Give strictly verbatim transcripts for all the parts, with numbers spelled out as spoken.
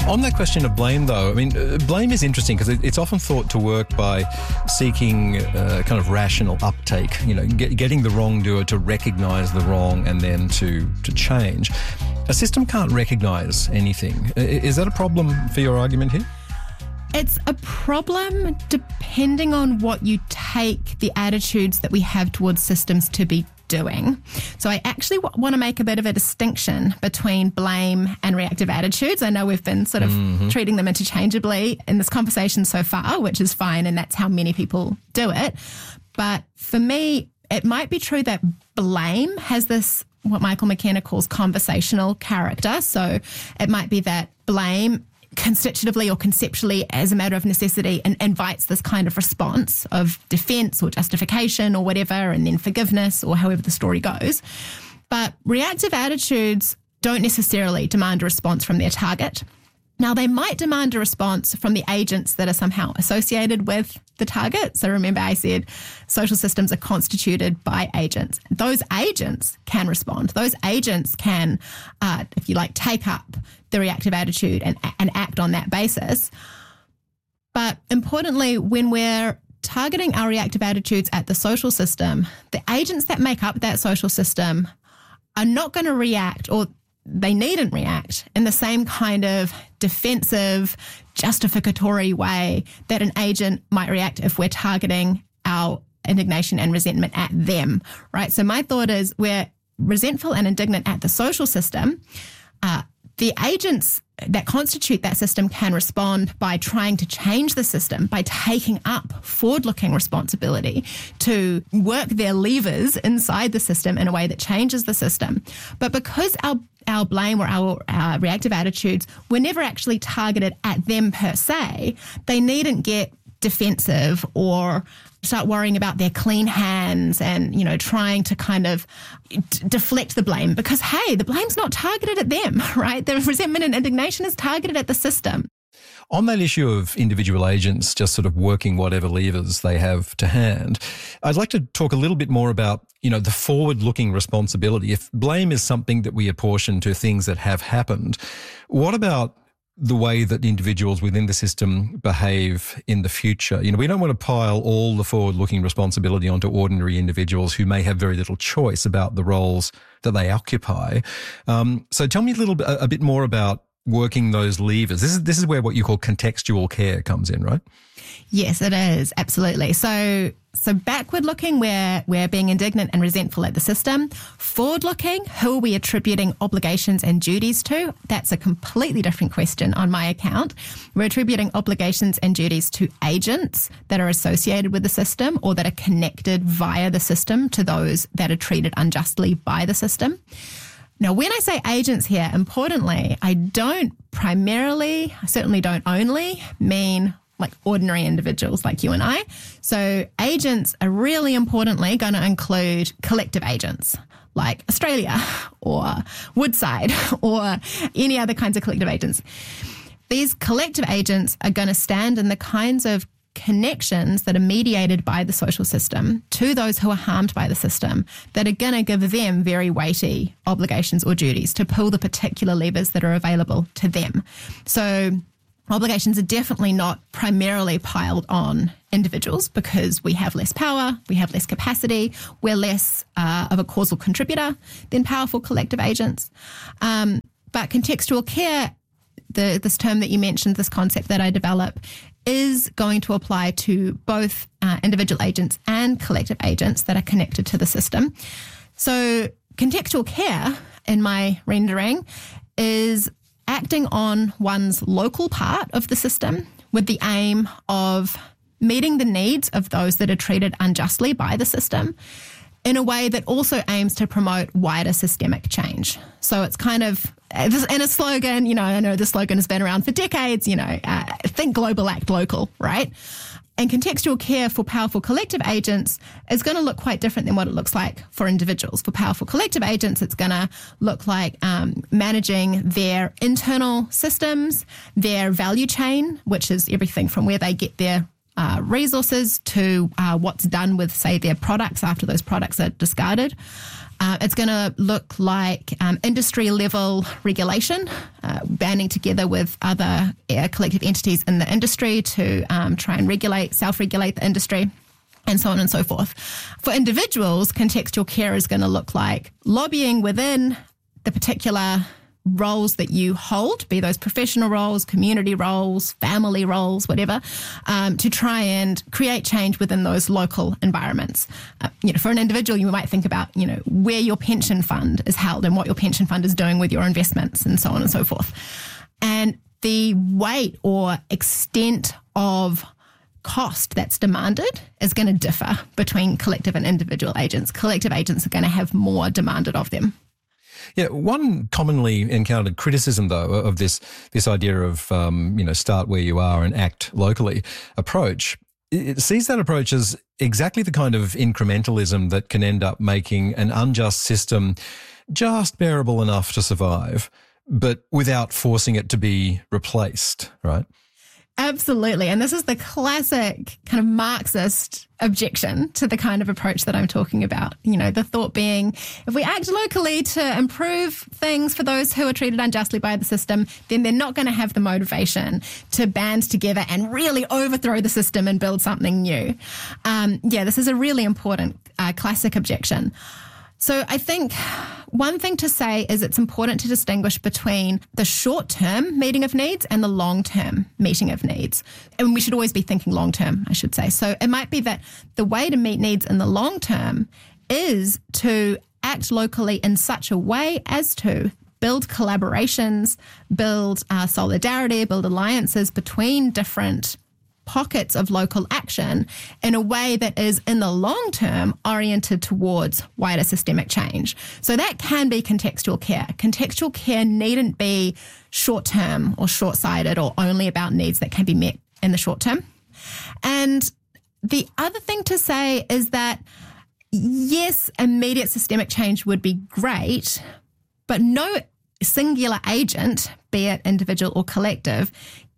On that question of blame, though, I mean, uh, blame is interesting because it, it's often thought to work by seeking uh, kind of rational uptake, you know, get, getting the wrongdoer to recognise the wrong and then to, to change. A system can't recognise anything. Is that a problem for your argument here? It's a problem depending on what you take the attitudes that we have towards systems to be doing. So I actually w- want to make a bit of a distinction between blame and reactive attitudes. I know we've been sort of mm-hmm. treating them interchangeably in this conversation so far, which is fine, and that's how many people do it. But for me, it might be true that blame has this, what Michael McKenna calls conversational character. So it might be that blame constitutively or conceptually as a matter of necessity and invites this kind of response of defense or justification or whatever, and then forgiveness or however the story goes. But reactive attitudes don't necessarily demand a response from their target. Now, they might demand a response from the agents that are somehow associated with the target. So remember I said social systems are constituted by agents. Those agents can respond. Those agents can, uh, if you like, take up the reactive attitude and, and act on that basis. But importantly, when we're targeting our reactive attitudes at the social system, the agents that make up that social system are not going to react, or they needn't react in the same kind of defensive, justificatory way that an agent might react if we're targeting our indignation and resentment at them, right? So my thought is we're resentful and indignant at the social system. Uh, the agents that constitute that system can respond by trying to change the system, by taking up forward-looking responsibility to work their levers inside the system in a way that changes the system. But because our our blame or our, our reactive attitudes were never actually targeted at them per se, they needn't get defensive or start worrying about their clean hands and, you know, trying to kind of d- deflect the blame because, hey, the blame's not targeted at them, right? The resentment and indignation is targeted at the system. On that issue of individual agents just sort of working whatever levers they have to hand, I'd like to talk a little bit more about, you know, the forward-looking responsibility. If blame is something that we apportion to things that have happened, what about the way that individuals within the system behave in the future? You know, we don't want to pile all the forward-looking responsibility onto ordinary individuals who may have very little choice about the roles that they occupy. Um, so tell me a little bit, a bit more about working those levers. This is this is where what you call contextual care comes in, right? Yes, it is. Absolutely. So so backward looking, we're, we're being indignant and resentful at the system. Forward looking, who are we attributing obligations and duties to? That's a completely different question on my account. We're attributing obligations and duties to agents that are associated with the system or that are connected via the system to those that are treated unjustly by the system. Now, when I say agents here, importantly, I don't primarily, I certainly don't only mean like ordinary individuals like you and I. So agents are really importantly going to include collective agents like Australia or Woodside or any other kinds of collective agents. These collective agents are going to stand in the kinds of connections that are mediated by the social system to those who are harmed by the system that are going to give them very weighty obligations or duties to pull the particular levers that are available to them. So obligations are definitely not primarily piled on individuals because we have less power, we have less capacity, we're less uh, of a causal contributor than powerful collective agents. Um, but contextual care, the, this term that you mentioned, this concept that I develop, is going to apply to both uh, individual agents and collective agents that are connected to the system. So contextual care, in my rendering, is acting on one's local part of the system with the aim of meeting the needs of those that are treated unjustly by the system in a way that also aims to promote wider systemic change. So it's kind of, in a slogan, you know, I know the slogan has been around for decades, you know, uh, think global, act local, right? And contextual care for powerful collective agents is going to look quite different than what it looks like for individuals. For powerful collective agents, it's going to look like um, managing their internal systems, their value chain, which is everything from where they get their Uh, resources to uh, what's done with, say, their products after those products are discarded. Uh, it's going to look like um, industry-level regulation, uh, banding together with other uh, collective entities in the industry to um, try and regulate, self-regulate the industry, and so on and so forth. For individuals, contextual care is going to look like lobbying within the particular roles that you hold, be those professional roles, community roles, family roles, whatever, um, to try and create change within those local environments. Uh, you know, for an individual, you might think about, you know, where your pension fund is held and what your pension fund is doing with your investments and so on and so forth. And the weight or extent of cost that's demanded is going to differ between collective and individual agents. Collective agents are going to have more demanded of them. Yeah, one commonly encountered criticism, though, of this this idea of um, you know start where you are and act locally approach, it sees that approach as exactly the kind of incrementalism that can end up making an unjust system just bearable enough to survive, but without forcing it to be replaced, right? Absolutely. And this is the classic kind of Marxist objection to the kind of approach that I'm talking about. You know, the thought being, if we act locally to improve things for those who are treated unjustly by the system, then they're not going to have the motivation to band together and really overthrow the system and build something new. Um, yeah, this is a really important uh, classic objection. So I think one thing to say is it's important to distinguish between the short-term meeting of needs and the long-term meeting of needs. And we should always be thinking long-term, I should say. So it might be that the way to meet needs in the long term is to act locally in such a way as to build collaborations, build uh, solidarity, build alliances between different pockets of local action in a way that is in the long term oriented towards wider systemic change. So that can be contextual care. Contextual care needn't be short term or short sighted or only about needs that can be met in the short term. And the other thing to say is that yes, immediate systemic change would be great, but no singular agent, be it individual or collective,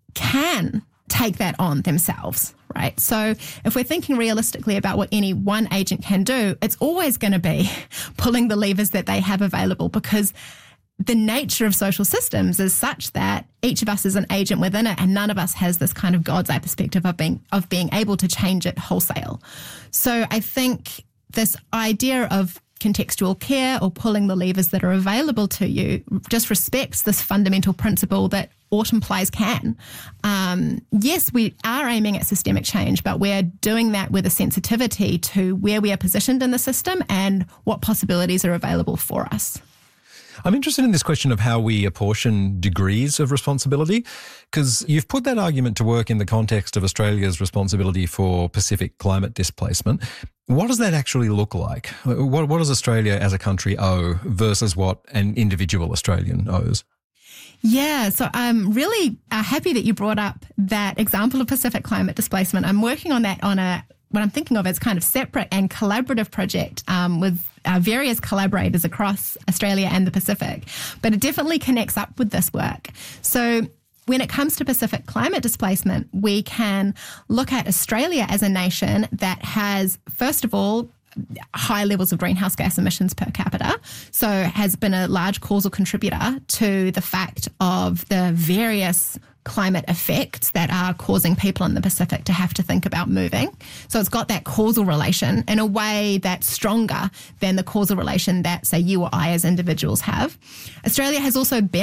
can take that on themselves, right? So if we're thinking realistically about what any one agent can do, it's always going to be pulling the levers that they have available, because the nature of social systems is such that each of us is an agent within it, and none of us has this kind of God's eye perspective of being of being able to change it wholesale. So I think this idea of contextual care or pulling the levers that are available to you just respects this fundamental principle that autumn plies can. Um, yes, we are aiming at systemic change, but we're doing that with a sensitivity to where we are positioned in the system and what possibilities are available for us. I'm interested in this question of how we apportion degrees of responsibility, because you've put that argument to work in the context of Australia's responsibility for Pacific climate displacement. What does that actually look like? What, what does Australia as a country owe versus what an individual Australian owes? Yeah, so I'm really uh, happy that you brought up that example of Pacific climate displacement. I'm working on that on a what I'm thinking of as kind of separate and collaborative project um, with uh, various collaborators across Australia and the Pacific, but it definitely connects up with this work. So when it comes to Pacific climate displacement, we can look at Australia as a nation that has, first of all, high levels of greenhouse gas emissions per capita, so has been a large causal contributor to the fact of the various climate effects that are causing people in the Pacific to have to think about moving. So it's got that causal relation in a way that's stronger than the causal relation that, say, you or I as individuals have. Australia has also been